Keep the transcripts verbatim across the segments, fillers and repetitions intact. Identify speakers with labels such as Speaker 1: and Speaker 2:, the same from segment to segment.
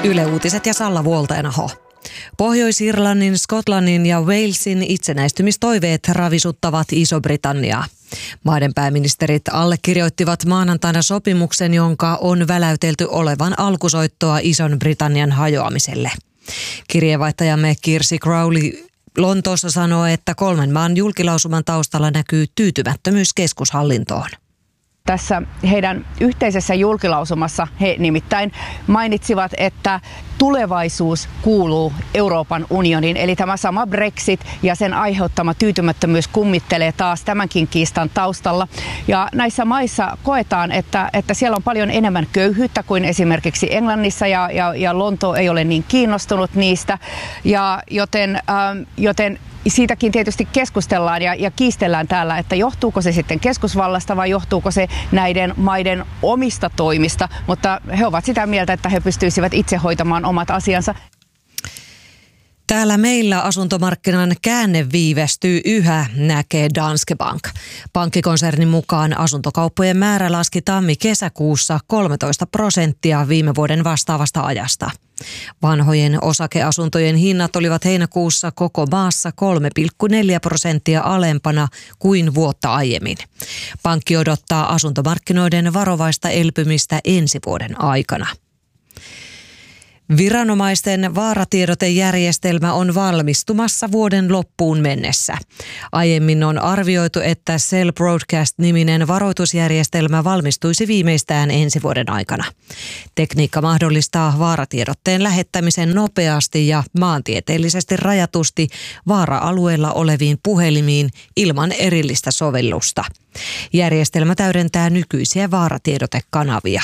Speaker 1: Yle Uutiset ja Salla Vuoltenaho. Pohjois-Irlannin, Skotlannin ja Walesin itsenäistymistoiveet ravisuttavat Iso-Britanniaa. Maiden pääministerit allekirjoittivat maanantaina sopimuksen, jonka on väläytelty olevan alkusoittoa Ison-Britannian hajoamiselle. Kirjeenvaihtajamme Kirsi Crowley Lontoossa sanoo, että kolmen maan julkilausuman taustalla näkyy tyytymättömyys keskushallintoon.
Speaker 2: Tässä heidän yhteisessä julkilausumassa he nimittäin mainitsivat, että tulevaisuus kuuluu Euroopan unioniin. Eli tämä sama Brexit ja sen aiheuttama tyytymättömyys kummittelee taas tämänkin kiistan taustalla. Ja näissä maissa koetaan, että, että siellä on paljon enemmän köyhyyttä kuin esimerkiksi Englannissa ja, ja, ja Lonto ei ole niin kiinnostunut niistä. Ja joten, ähm, joten siitäkin tietysti keskustellaan ja, ja kiistellään täällä, että johtuuko se sitten keskusvallasta vai johtuuko se näiden maiden omista toimista, mutta he ovat sitä mieltä, että he pystyisivät itse hoitamaan omat asiansa.
Speaker 1: Täällä meillä asuntomarkkinan käänne viivästyy yhä, näkee Danske Bank. Pankkikonsernin mukaan asuntokauppojen määrä laski tammi-kesäkuussa kolmetoista prosenttia viime vuoden vastaavasta ajasta. Vanhojen osakeasuntojen hinnat olivat heinäkuussa koko maassa kolme pilkku neljä prosenttia alempana kuin vuotta aiemmin. Pankki odottaa asuntomarkkinoiden varovaista elpymistä ensi vuoden aikana. Viranomaisten vaaratiedotejärjestelmä on valmistumassa vuoden loppuun mennessä. Aiemmin on arvioitu, että Cell Broadcast-niminen varoitusjärjestelmä valmistuisi viimeistään ensi vuoden aikana. Tekniikka mahdollistaa vaaratiedotteen lähettämisen nopeasti ja maantieteellisesti rajatusti vaara-alueella oleviin puhelimiin ilman erillistä sovellusta. Järjestelmä täydentää nykyisiä vaaratiedotekanavia.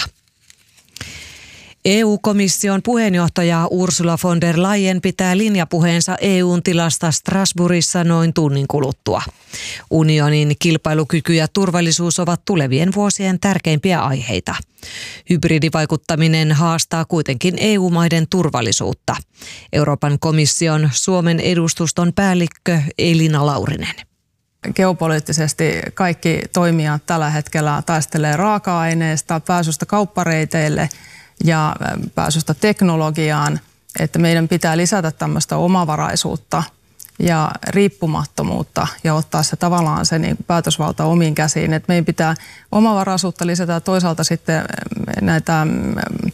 Speaker 1: E U-komission puheenjohtaja Ursula von der Leyen pitää linjapuheensa E U:n tilasta Strasbourgissa noin tunnin kuluttua. Unionin kilpailukyky ja turvallisuus ovat tulevien vuosien tärkeimpiä aiheita. Hybridivaikuttaminen haastaa kuitenkin E U-maiden turvallisuutta. Euroopan komission Suomen edustuston päällikkö Elina Laurinen.
Speaker 3: Geopoliittisesti kaikki toimijat tällä hetkellä taistelee raaka-aineesta, pääsystä kauppareiteille ja pääsystä teknologiaan, että meidän pitää lisätä tämmöistä omavaraisuutta ja riippumattomuutta ja ottaa se tavallaan se niin päätösvalta omiin käsiin. Että meidän pitää omavaraisuutta lisätä ja toisaalta sitten näitä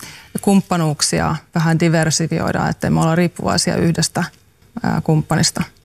Speaker 3: kumppanuuksia vähän diversifioida, ettei me olla riippuvaisia yhdestä kumppanista.